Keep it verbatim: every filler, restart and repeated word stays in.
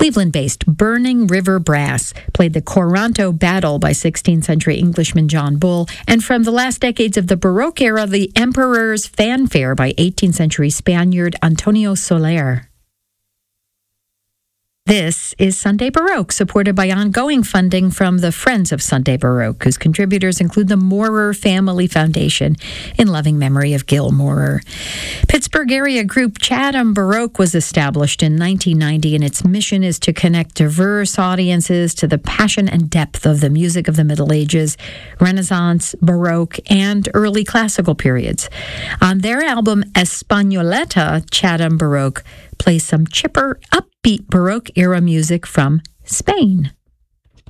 Cleveland-based Burning River Brass played the Coranto Battle by sixteenth century Englishman John Bull, and from the last decades of the Baroque era, the Emperor's Fanfare by eighteenth century Spaniard Antonio Soler. This is Sunday Baroque, supported by ongoing funding from the Friends of Sunday Baroque, whose contributors include the Maurer Family Foundation in loving memory of Gil Maurer. Pittsburgh area group Chatham Baroque was established in nineteen ninety, and its mission is to connect diverse audiences to the passion and depth of the music of the Middle Ages, Renaissance, Baroque, and early classical periods. On their album Españoleta, Chatham Baroque plays some chipper, upbeat Baroque-era music from Spain.